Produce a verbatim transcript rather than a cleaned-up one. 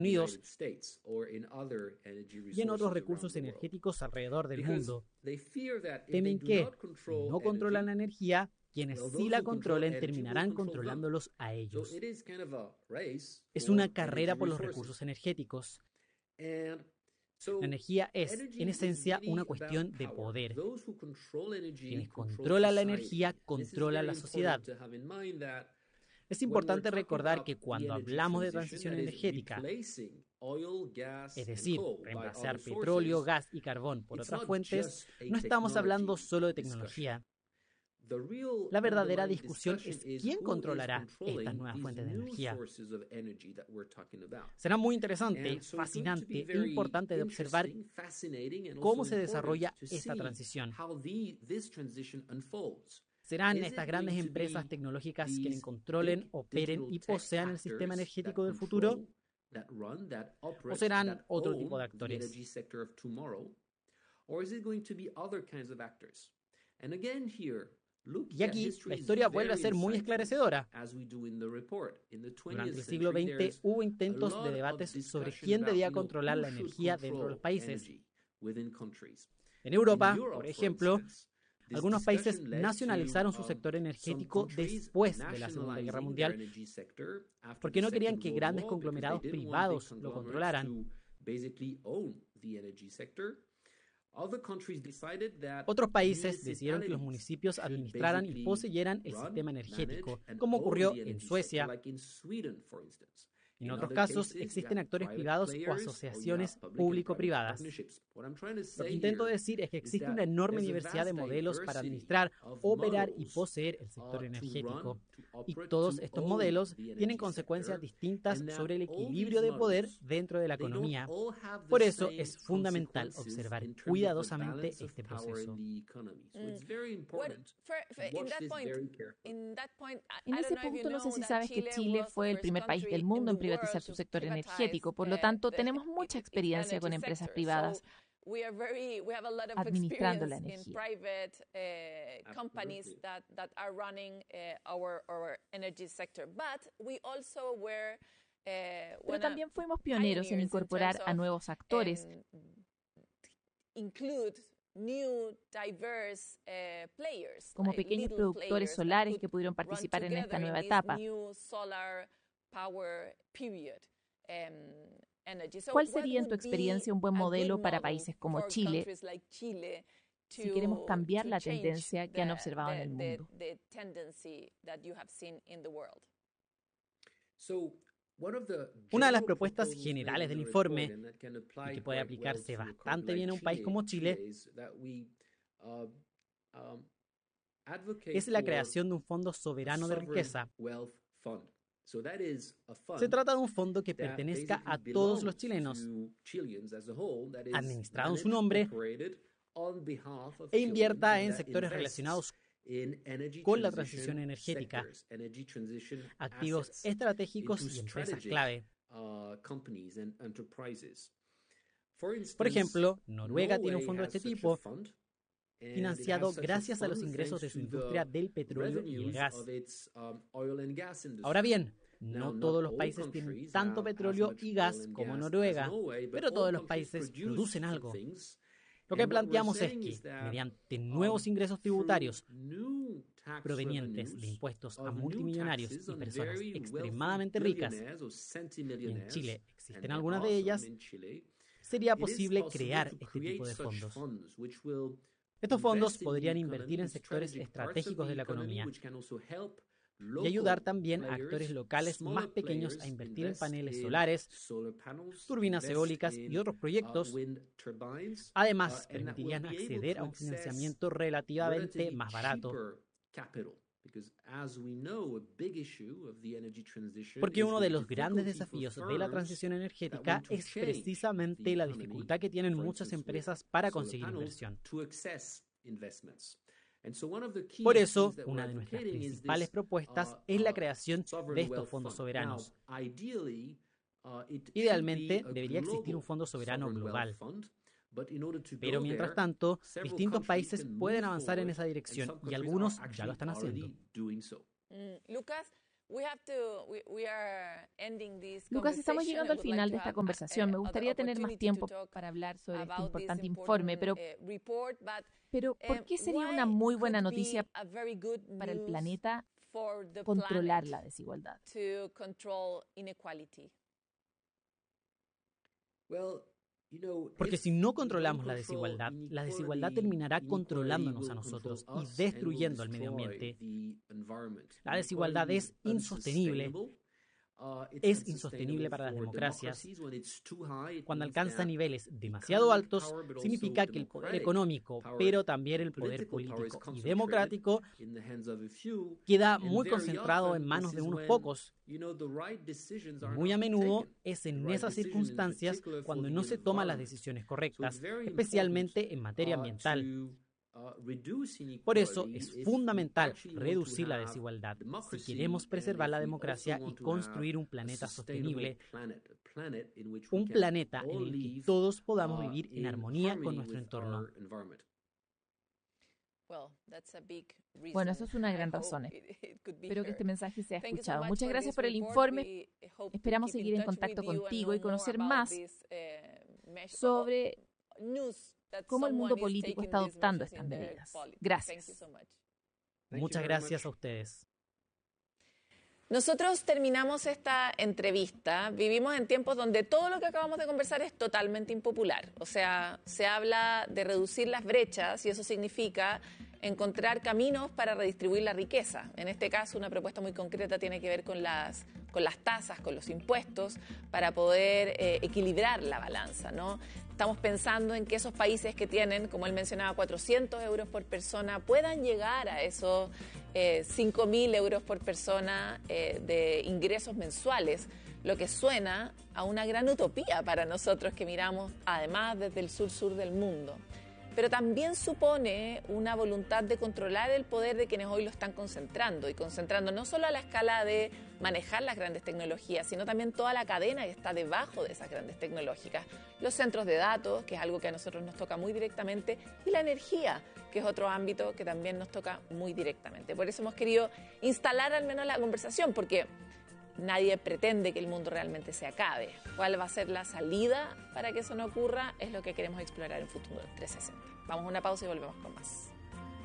Unidos y en otros recursos energéticos alrededor del mundo. Temen que, si no controlan la energía, quienes sí la controlen terminarán controlándolos a ellos. Es una carrera por los recursos energéticos. La energía es, en esencia, una cuestión de poder. Quienes controlan la energía controlan la sociedad. Es importante recordar que cuando hablamos de transición energética, es decir, reemplazar petróleo, gas y carbón por otras fuentes, no estamos hablando solo de tecnología. La verdadera discusión es quién controlará estas nuevas fuentes de energía. Será muy interesante, fascinante e importante de observar cómo se desarrolla esta transición. ¿Serán estas grandes empresas tecnológicas quienes controlen, operen y posean el sistema energético del futuro? ¿O serán otro tipo de actores? Y aquí la historia vuelve a ser muy esclarecedora. Durante el siglo veinte hubo intentos de debates sobre quién debía controlar la energía dentro de los países. En Europa, por ejemplo, algunos países nacionalizaron su sector energético después de la Segunda Guerra Mundial porque no querían que grandes conglomerados privados lo controlaran. Otros países decidieron que los municipios administraran y poseyeran el sistema energético, como ocurrió en Suecia. En otros casos, existen actores privados o asociaciones público-privadas. Lo que intento decir es que existe una enorme diversidad de modelos para administrar, operar y poseer el sector energético. Y todos estos modelos tienen consecuencias distintas sobre el equilibrio de poder dentro de la economía. Por eso es fundamental observar cuidadosamente este proceso. En ese punto, no sé si sabes que Chile fue el primer país del mundo en privatizar su sector energético. Por lo tanto, tenemos mucha experiencia con empresas privadas administrando la energía. Pero también fuimos pioneros en incorporar a nuevos actores, como pequeños productores solares que pudieron participar en esta nueva etapa. ¿Cuál sería, en tu experiencia, un buen modelo para países como Chile si queremos cambiar la tendencia que han observado en el mundo? Una de las propuestas generales del informe, y que puede aplicarse bastante bien a un país como Chile, es la creación de un fondo soberano de riqueza. Se trata de un fondo que pertenezca a todos los chilenos, administrado en su nombre, e invierta en sectores relacionados con la transición energética, activos estratégicos y empresas clave. Por ejemplo, Noruega tiene un fondo de este tipo, financiado gracias a los ingresos de su industria del petróleo y el gas. Ahora bien, no todos los países tienen tanto petróleo y gas como Noruega, pero todos los países producen algo. Lo que planteamos es que, mediante nuevos ingresos tributarios provenientes de impuestos a multimillonarios y personas extremadamente ricas, y en Chile existen algunas de ellas, sería posible crear este tipo de fondos. Estos fondos podrían invertir en sectores estratégicos de la economía y ayudar también a actores locales más pequeños a invertir en paneles solares, turbinas eólicas y otros proyectos. Además, permitirían acceder a un financiamiento relativamente más barato. Porque uno de los grandes desafíos de la transición energética es precisamente la dificultad que tienen muchas empresas para conseguir inversión. Por eso, una de nuestras principales propuestas es la creación de estos fondos soberanos. Idealmente, debería existir un fondo soberano global. Pero mientras tanto, distintos países pueden avanzar en esa dirección y algunos ya lo están haciendo. Lucas, estamos llegando al final de esta conversación. Me gustaría tener más tiempo para hablar sobre este importante informe, pero, pero ¿por qué sería una muy buena noticia para el planeta controlar la desigualdad? Porque si no controlamos la desigualdad, la desigualdad terminará controlándonos a nosotros y destruyendo el medio ambiente. La desigualdad es insostenible. Es insostenible para las democracias. Cuando alcanza niveles demasiado altos, significa que el poder económico, pero también el poder político y democrático, queda muy concentrado en manos de unos pocos. Muy a menudo es en esas circunstancias cuando no se toman las decisiones correctas, especialmente en materia ambiental. Por eso es fundamental reducir la desigualdad si queremos preservar la democracia y construir un planeta sostenible, un planeta en el que todos podamos vivir en armonía con nuestro entorno. Bueno, eso es una gran razón. Espero que este mensaje sea escuchado. Muchas gracias por el informe. Esperamos seguir en contacto contigo y conocer más sobre cómo el mundo político está adoptando estas medidas. Gracias. Muchas gracias a ustedes. Nosotros terminamos esta entrevista. Vivimos en tiempos donde todo lo que acabamos de conversar es totalmente impopular. O sea, se habla de reducir las brechas y eso significa encontrar caminos para redistribuir la riqueza. En este caso, una propuesta muy concreta tiene que ver con las, con las tasas, con los impuestos, para poder eh, equilibrar la balanza, ¿no? Estamos pensando en que esos países que tienen, como él mencionaba, cuatrocientos euros por persona, puedan llegar a esos eh, cinco mil euros por persona eh, de ingresos mensuales, lo que suena a una gran utopía para nosotros que miramos, además, desde el sur-sur del mundo. Pero también supone una voluntad de controlar el poder de quienes hoy lo están concentrando, y concentrando no solo a la escala de manejar las grandes tecnologías, sino también toda la cadena que está debajo de esas grandes tecnológicas. Los centros de datos, que es algo que a nosotros nos toca muy directamente, y la energía, que es otro ámbito que también nos toca muy directamente. Por eso hemos querido instalar al menos la conversación, porque nadie pretende que el mundo realmente se acabe. ¿Cuál va a ser la salida para que eso no ocurra? Es lo que queremos explorar en Futuro trescientos sesenta. Vamos a una pausa y volvemos con más.